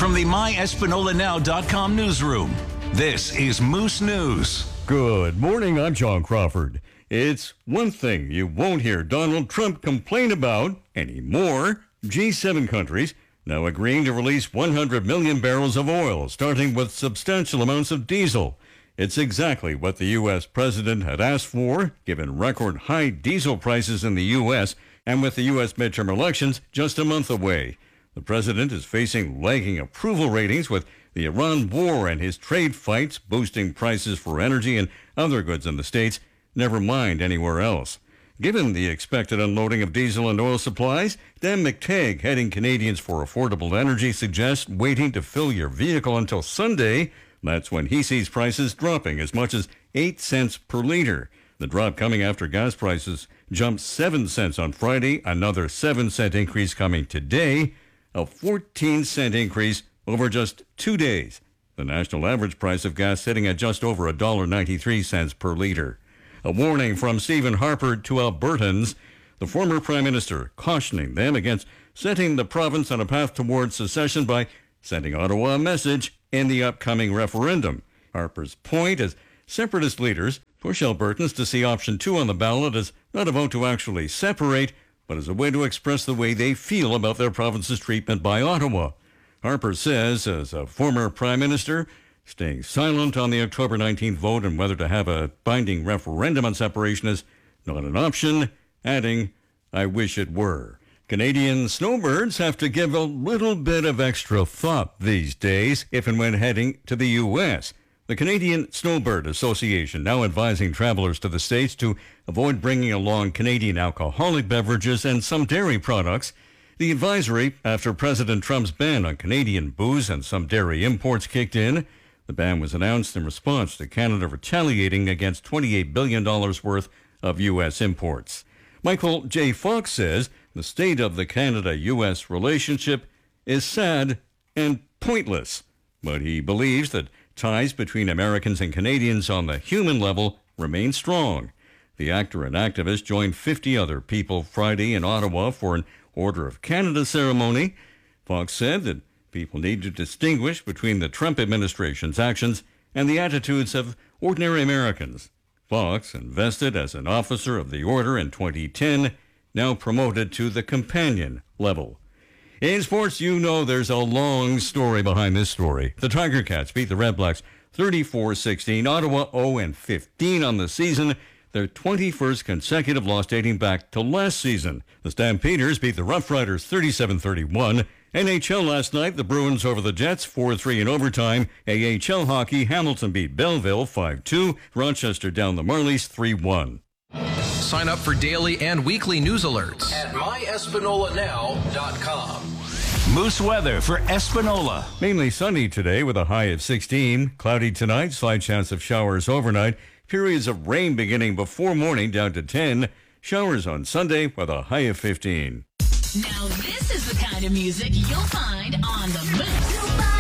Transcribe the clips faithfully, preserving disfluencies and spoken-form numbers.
From the my espanola now dot com newsroom, this is Moose News. Good morning, I'm John Crawford. It's one thing you won't hear Donald Trump complain about anymore. G seven countries now agreeing to release one hundred million barrels of oil, starting with substantial amounts of diesel. It's exactly what the U S president had asked for, given record high diesel prices in the U S and with the U S midterm elections just a month away. The president is facing lagging approval ratings with the Iran war and his trade fights boosting prices for energy and other goods in the States, never mind anywhere else. Given the expected unloading of diesel and oil supplies, Dan McTagg, heading Canadians for Affordable Energy, suggests waiting to fill your vehicle until Sunday. That's when he sees prices dropping as much as eight cents per liter. The drop coming after gas prices jumped seven cents on Friday, another seven cent increase coming today. A fourteen cent increase over just two days. The national average price of gas sitting at just over one dollar and ninety-three cents per liter. A warning from Stephen Harper to Albertans, the former prime minister cautioning them against setting the province on a path towards secession by sending Ottawa a message in the upcoming referendum. Harper's point is separatist leaders push Albertans to see option two on the ballot as not a vote to actually separate, but as a way to express the way they feel about their province's treatment by Ottawa. Harper says, as a former prime minister, staying silent on the October nineteenth vote and whether to have a binding referendum on separation is not an option, adding, I wish it were. Canadian snowbirds have to give a little bit of extra thought these days if and when heading to the U S. The Canadian Snowbird Association now advising travelers to the States to avoid bringing along Canadian alcoholic beverages and some dairy products. The advisory after President Trump's ban on Canadian booze and some dairy imports kicked in. The ban was announced in response to Canada retaliating against twenty-eight billion dollars worth of U S imports. Michael J. Fox says the state of the Canada-U S relationship is sad and pointless, but he believes that ties between Americans and Canadians on the human level remain strong. The actor and activist joined fifty other people Friday in Ottawa for an Order of Canada ceremony. Fox said that people need to distinguish between the Trump administration's actions and the attitudes of ordinary Americans. Fox, invested as an officer of the order in twenty ten, now promoted to the companion level. In sports, you know there's a long story behind this story. The Tiger Cats beat the Red Blacks thirty-four sixteen. Ottawa oh and fifteen on the season, their twenty-first consecutive loss dating back to last season. The Stampeders beat the Rough Riders thirty-seven thirty-one. N H L last night, the Bruins over the Jets four three in overtime. A H L hockey, Hamilton beat Belleville five two. Rochester down the Marlies three one. Sign up for daily and weekly news alerts at my espanola now dot com. Moose weather for Espanola. Mainly sunny today with a high of sixteen. Cloudy tonight, slight chance of showers overnight. Periods of rain beginning before morning down to ten. Showers on Sunday with a high of fifteen. Now this is the kind of music you'll find on the Moose.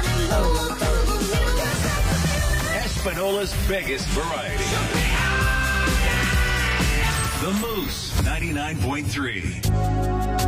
Espanola's biggest variety. The Moose ninety-nine point three.